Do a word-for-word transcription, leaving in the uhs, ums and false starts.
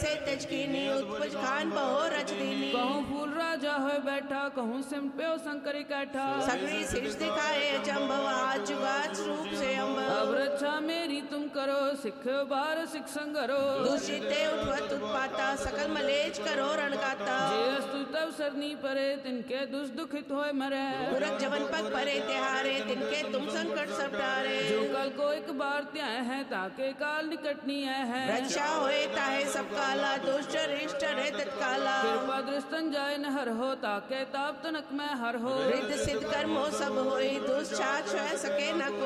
से तज कीनी उत्पुज खान बहो रच दीनी। कहूँ फूल राजा हो बैठा कहूँ सिमप्यो शंकरी कैठा। सगरी शीर्ष दिखाए अचंभव आज जुगाच रूप से अम्ब। अब रक्षा मेरी तुम करो सिख बार सिख संगरो। दूषिते उठवत उत्पाता सकल मलेच करो रणगाता। जे अस्तु तब सरनी परे तिनके दुष दुखित होए मरे। तुरक जवन पग परे तिहारे तिनके तुम संकट सब टारे। जो कल को एक बार त्याय है ताके काल निकटनी है। रक्षा होए ताहे सब काला दुष्ट रिष्ट रे तत्काला। कृपा दृष्टन जाय न हर हो ताके ताप तनक में हर हो। रिद्ध सिद्ध कर्म हो सब होई दुष्ट छाछ सके न को।